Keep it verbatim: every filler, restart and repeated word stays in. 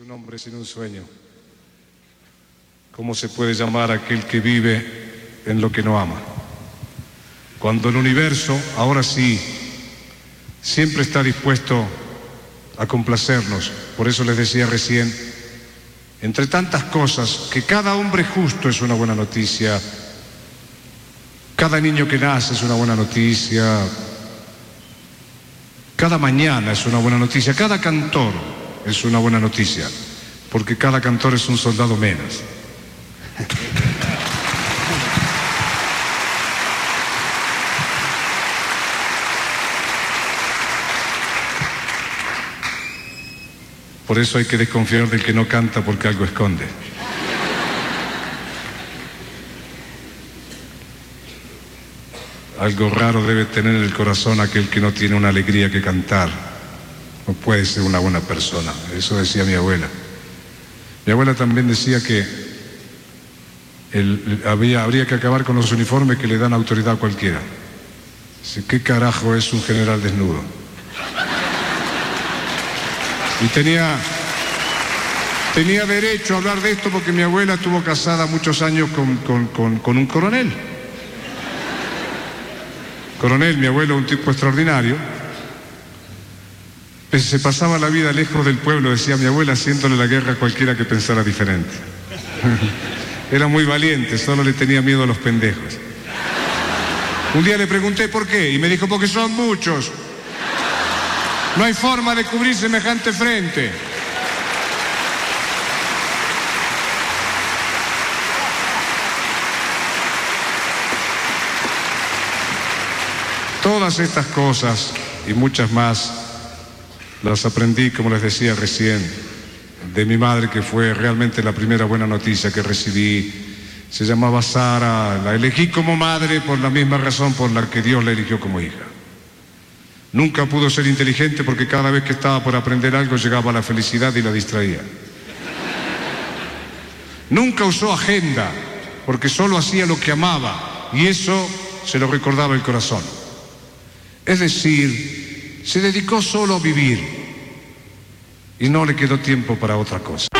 un hombre sin un sueño? ¿Cómo se puede llamar a aquel que vive en lo que no ama? Cuando el universo, ahora sí, siempre está dispuesto a complacernos. Por eso les decía recién, entre tantas cosas, que cada hombre justo es una buena noticia, cada niño que nace es una buena noticia, cada mañana es una buena noticia, cada cantor es una buena noticia, porque cada cantor es un soldado menos. Por eso hay que desconfiar del que no canta, porque algo esconde. Algo raro debe tener en el corazón aquel que no tiene una alegría que cantar. No puede ser una buena persona. Eso decía mi abuela. Mi abuela también decía que el, había, habría que acabar con los uniformes que le dan autoridad a cualquiera. Dice, ¿qué carajo es un general desnudo? Y tenía, tenía derecho a hablar de esto porque mi abuela estuvo casada muchos años con, con, con, con un coronel. Coronel, mi abuelo, un tipo extraordinario. Se pasaba la vida lejos del pueblo, decía mi abuela, haciéndole la guerra a cualquiera que pensara diferente. Era muy valiente, solo le tenía miedo a los pendejos. Un día le pregunté por qué y me dijo, porque son muchos. No hay forma de cubrir semejante frente. Todas estas cosas y muchas más las aprendí, como les decía recién, de mi madre, que fue realmente la primera buena noticia que recibí. Se llamaba Sara, la elegí como madre por la misma razón por la que Dios la eligió como hija. Nunca pudo ser inteligente porque cada vez que estaba por aprender algo llegaba la felicidad y la distraía. Nunca usó agenda porque solo hacía lo que amaba y eso se lo recordaba el corazón. Es decir, se dedicó solo a vivir y no le quedó tiempo para otra cosa.